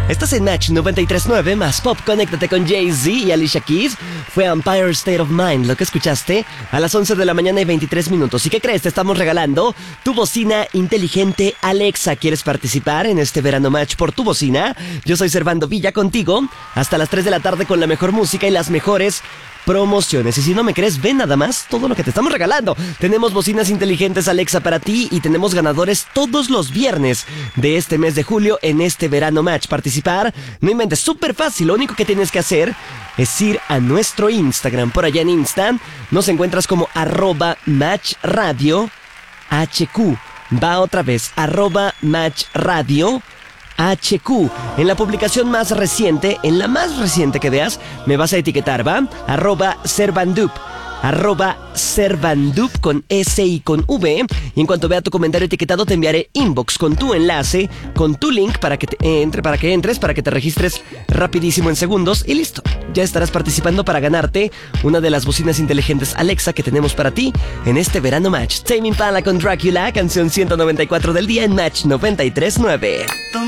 Estás en Match 93.9 más Pop. Conéctate con Jay-Z y Alicia Keys. Fue Empire State of Mind lo que escuchaste a las 11 de la mañana y 23 minutos. ¿Y qué crees? Te estamos regalando tu bocina inteligente Alexa. ¿Quieres participar en este verano Match por tu bocina? Yo soy Servando Villa contigo hasta las 3 de la tarde con la mejor música y las mejores promociones. Y si no me crees, ven nada más todo lo que te estamos regalando. Tenemos bocinas inteligentes Alexa para ti y tenemos ganadores todos los viernes de este mes de julio en este verano Match. Participar, no inventes, súper fácil. Lo único que tienes que hacer es ir a nuestro Instagram. Por allá en Insta nos encuentras como @matchradio HQ. Va otra vez, @matchradio HQ. En la publicación más reciente, en la más reciente que veas, me vas a etiquetar, ¿va? @Servandup. @Servandup con S y con V. Y en cuanto vea tu comentario etiquetado, te enviaré inbox con tu enlace, con tu link para que entres, para que te registres rapidísimo en segundos y listo. Ya estarás participando para ganarte una de las bocinas inteligentes Alexa que tenemos para ti en este verano Match. Tame Impala con Dracula, canción 194 del día en Match 93.9.